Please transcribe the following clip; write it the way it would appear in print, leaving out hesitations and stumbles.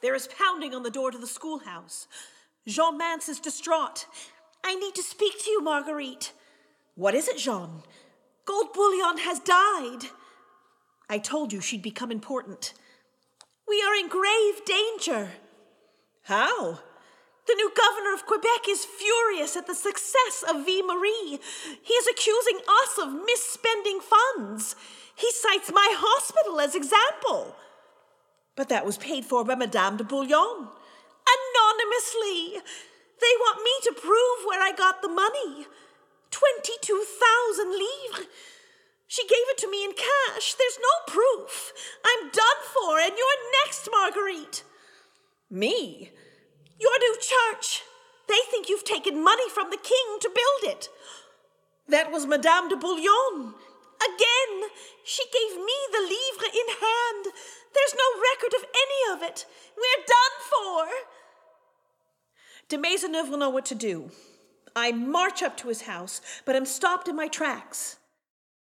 There is pounding on the door to the schoolhouse. Jean Mance is distraught. I need to speak to you, Marguerite. What is it, Jean? Gold bullion has died. I told you she'd become important. We are in grave danger. How? The new governor of Quebec is furious at the success of Ville Marie. He is accusing us of misspending funds. He cites my hospital as example. But that was paid for by Madame de Bullion. Anonymously. They want me to prove where I got the money. 22,000 livres. She gave it to me in cash. There's no proof. I'm done for, and you're next, Marguerite. Me? Your new church. They think you've taken money from the king to build it. That was Madame de Bullion. Again, she gave me the livre in hand. There's no record of any of it. We're done for. De Maisonneuve will know what to do. I march up to his house, but am stopped in my tracks.